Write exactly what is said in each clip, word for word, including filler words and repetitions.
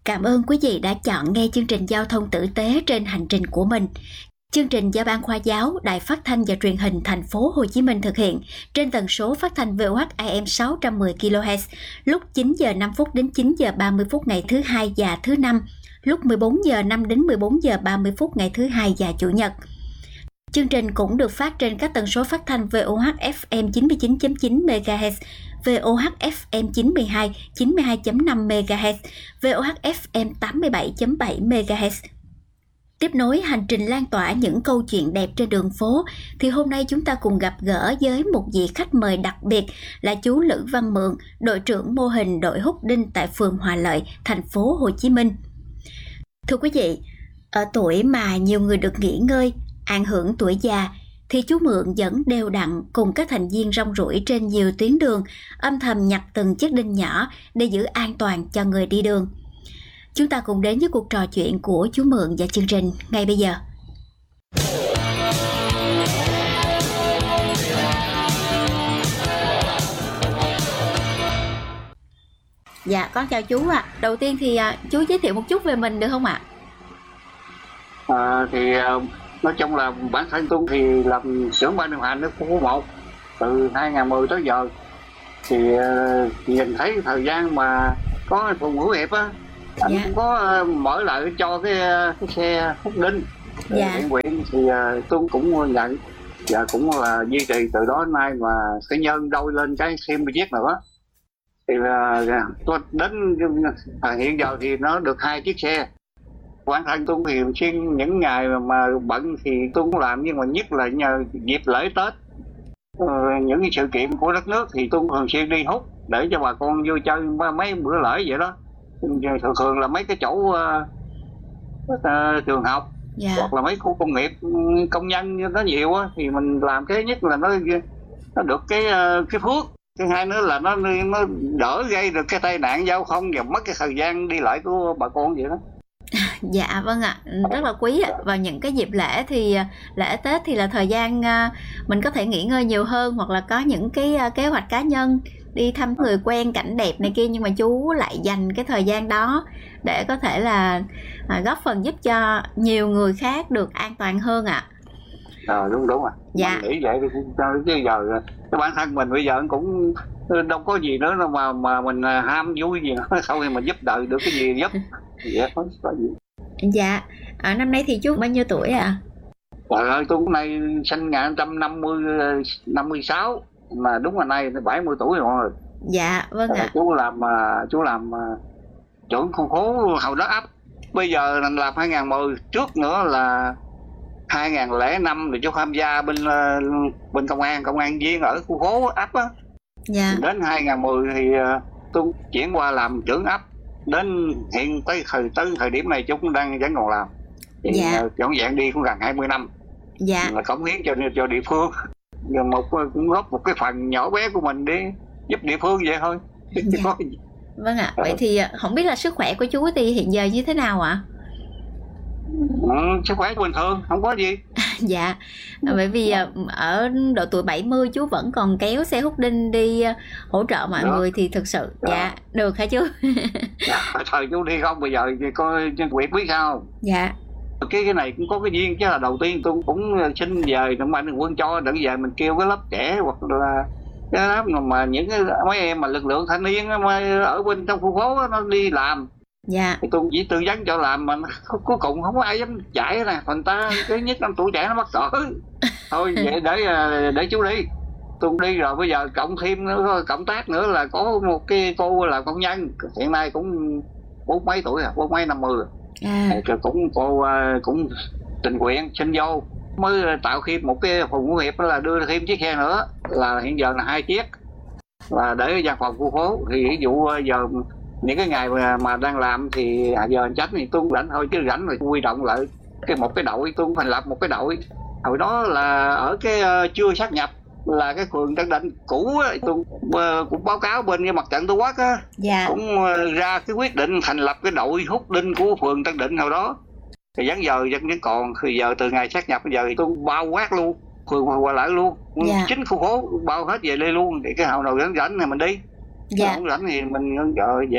Cảm ơn quý vị đã chọn nghe chương trình Giao thông tử tế trên hành trình của mình. Chương trình do Ban Khoa giáo Đài Phát thanh và Truyền hình Thành phố Hồ Chí Minh thực hiện trên tần số phát thanh vê o hát a em sáu trăm mười ki lô héc lúc chín giờ năm phút đến chín giờ ba mươi phút ngày thứ hai và thứ năm, lúc mười bốn giờ năm đến mười bốn giờ ba mươi phút ngày thứ hai và chủ nhật. Chương trình cũng được phát trên các tần số phát thanh vê o hát ép em chín mươi chín chấm chín mê ga héc, vê o hát ép em chín mươi hai, chín mươi hai chấm năm mê ga héc, vê o hát ép em tám mươi bảy chấm bảy mê ga héc. Tiếp nối hành trình lan tỏa những câu chuyện đẹp trên đường phố, thì hôm nay chúng ta cùng gặp gỡ với một vị khách mời đặc biệt là chú Lữ Văn Mượn, đội trưởng mô hình đội hút đinh tại phường Hòa Lợi, thành phố Hồ Chí Minh. Thưa quý vị, ở tuổi mà nhiều người được nghỉ ngơi, an hưởng tuổi già, thì chú Mượn vẫn đều đặn cùng các thành viên rong ruổi trên nhiều tuyến đường, âm thầm nhặt từng chiếc đinh nhỏ để giữ an toàn cho người đi đường. Chúng ta cùng đến với cuộc trò chuyện của chú Mượn và chương trình ngay bây giờ. Dạ, con chào chú ạ. À. Đầu tiên thì à, chú giới thiệu một chút về mình được không ạ? À, thì nói chung là bản thân tôi thì làm xưởng ban điều hành ở khu phố một từ hai không một không tới giờ. Thì uh, nhìn thấy thời gian mà có Phùng Hữu Hiệp á, anh dạ. cũng có uh, mở lại cho cái, cái xe hút đinh dạ. hiện quyện, thì uh, tôi cũng nhận và cũng là duy trì từ đó đến nay, mà cái nhân đôi lên cái thêm một chiếc nữa. Thì uh, tôi đến uh, hiện giờ thì nó được hai chiếc xe. Bản thân tôi thì xuyên những ngày mà bận thì tôi cũng làm, nhưng mà nhất là nhờ dịp lễ Tết, uh, những cái sự kiện của đất nước thì tôi thường xuyên đi hút để cho bà con vui chơi mấy bữa lễ vậy đó. Thường thường là mấy cái chỗ uh, uh, trường học yeah. hoặc là mấy khu công nghiệp công nhân nó nhiều á, thì mình làm cái nhất là nó nó được cái uh, cái phước, cái hai nữa là nó nó đỡ gây được cái tai nạn giao thông và mất cái thời gian đi lại của bà con vậy đó. Dạ vâng ạ, rất là quý ạ. Vào những cái dịp lễ thì lễ Tết thì là thời gian mình có thể nghỉ ngơi nhiều hơn, hoặc là có những cái kế hoạch cá nhân đi thăm người quen, cảnh đẹp này kia, nhưng mà chú lại dành cái thời gian đó để có thể là góp phần giúp cho nhiều người khác được an toàn hơn ạ. Ờ đúng đúng rồi. Dạ. Mình nghĩ vậy thì chứ giờ cái bản thân mình bây giờ cũng đâu có gì nữa đâu mà mà mình ham vui gì nữa, sau khi mình giúp đỡ được cái gì giúp. Dạ, có, có gì. Dạ, ở năm nay thì chú bao nhiêu tuổi ạ? À? Trời ơi, tôi hôm nay sinh một nghìn chín trăm năm mươi sáu, mà đúng là nay bảy mươi tuổi rồi. Dạ, vâng ạ. À. Chú làm chú làm trưởng khu phố hồi đó ấp. Bây giờ làm hai không một không, trước nữa là hai không không năm thì chú tham gia bên bên công an, công an viên ở khu phố ấp á. Dạ. Đến hai không một không thì tôi chuyển qua làm trưởng ấp. Đến hiện tới thời tới thời điểm này chúng đang vẫn còn làm. Thì dạ. Chọn dạng đi cũng gần hai mươi năm. Dạ. Là cống hiến cho cho địa phương. Rồi một cũng góp một cái phần nhỏ bé của mình để giúp địa phương vậy thôi. Dạ. Vâng ạ. Vậy thì không biết là sức khỏe của chú thì hiện giờ như thế nào ạ? Ừ, sức khỏe bình thường, không có gì. Dạ, bởi vì ở độ tuổi bảy mươi chú vẫn còn kéo xe hút đinh đi hỗ trợ mọi được. Người thì thực sự được. Dạ, được hả chú? Dạ, thời chú đi không, bây giờ thì coi quyệt biết sao. Dạ. Cái cái này cũng có cái duyên, chứ là đầu tiên tôi cũng xin về đồng mạnh quân cho đừng về mình kêu cái lớp trẻ hoặc là cái lớp mà những cái mấy em mà lực lượng thanh niên mà ở bên trong khu phố nó đi làm. Dạ. Thì tôi chỉ tư vấn cho làm mà cuối cùng không có ai dám chạy nè, thành ta cái nhất năm tuổi trẻ nó mắc cỡ. Thôi vậy để để chú đi. Tôi đi rồi bây giờ cộng thêm nữa, cộng tác nữa là có một cái cô là công nhân hiện nay cũng bốn mấy tuổi à, bốn mấy năm mươi rồi. À. Cũng cô cũng tình nguyện xin vô mới tạo thêm một cái Phùng Hữu Hiệp là đưa thêm chiếc xe nữa, là hiện giờ là hai chiếc là để văn phòng khu phố. Thì ví dụ giờ những cái ngày mà, mà đang làm thì giờ anh tránh thì tôi cũng rảnh thôi, chứ rảnh rồi quy động lại cái một cái đội, tôi cũng thành lập một cái đội. Hồi đó là ở cái uh, chưa sát nhập là cái phường Tân Định cũ á, tôi uh, cũng báo cáo bên cái mặt trận Tổ quốc á. Dạ. Cũng uh, ra cái quyết định thành lập cái đội hút đinh của phường Tân Định hồi đó. Thì vẫn giờ vẫn vẫn còn, thì giờ từ ngày sát nhập bây giờ thì tôi bao quát luôn phường qua lại luôn. Dạ. Chính khu phố bao hết về đây luôn, để cái hào nào rảnh rảnh này mình đi. Dạ. Không rảnh thì mình chờ vậy thôi.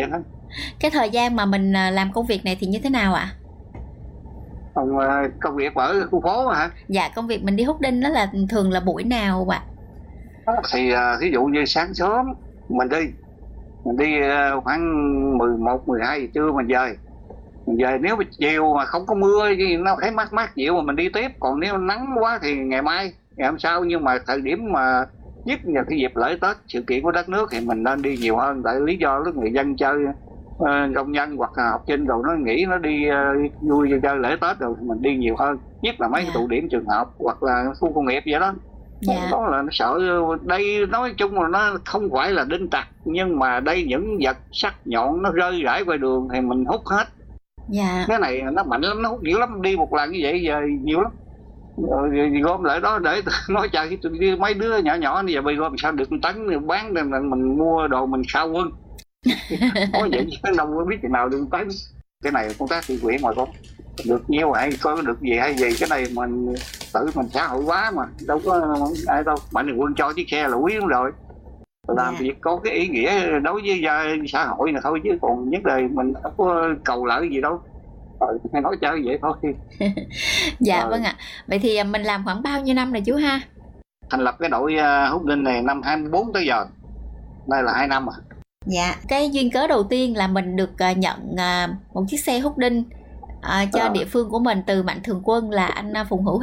Cái thời gian mà mình làm công việc này thì như thế nào ạ? Còn công việc ở khu phố hả? Dạ, công việc mình đi hút đinh đó là thường là buổi nào ạ? Thì ví dụ như sáng sớm mình đi mình đi khoảng mười một, mười hai giờ trưa mình về. Mình về nếu mà chiều mà không có mưa thì nó thấy mát mát dịu mà mình đi tiếp. Còn nếu nắng quá thì ngày mai, ngày hôm sau. Nhưng mà thời điểm mà nhất là cái dịp lễ Tết, sự kiện của đất nước thì mình nên đi nhiều hơn. Tại lý do lúc người dân chơi, uh, công nhân hoặc là học sinh rồi nó nghỉ, nó đi uh, vui chơi lễ Tết rồi thì mình đi nhiều hơn. Nhất là mấy yeah. cái tụ điểm trường học hoặc là khu công nghiệp vậy đó. Yeah. Đó là nó sợ. Đây nói chung là nó không phải là đinh tặc, nhưng mà đây những vật sắc nhọn nó rơi rải qua đường thì mình hút hết. Dạ. Cái này nó mạnh lắm, nó hút dữ lắm, đi một lần như vậy giờ nhiều lắm. Rồi gom lại đó để nói trời, mấy đứa nhỏ nhỏ bây giờ bây gom sao được tấn bán, mình, mình mua đồ mình khao quân. Nói vậy chứ đâu có biết chừng nào được tấn. Cái này công tác thiện nguyện mà con, được nhiêu hay có được gì hay gì, cái này mình tự mình xã hội hóa mà, đâu có ai đâu. Mạnh thường quân cho chiếc xe là quý lắm rồi, làm việc có cái ý nghĩa đối với xã hội này thôi, chứ còn vấn đề mình không có cầu lợi gì đâu. Rồi, hay nói chơi vậy thôi. Dạ rồi. Vâng ạ. Vậy thì mình làm khoảng bao nhiêu năm rồi chú ha? Thành lập cái đội hút đinh này năm hai mươi bốn tới giờ, đây là hai năm rồi. Dạ, cái duyên cớ đầu tiên là mình được nhận một chiếc xe hút đinh cho à. địa phương của mình từ Mạnh Thường Quân là anh Phùng Hữu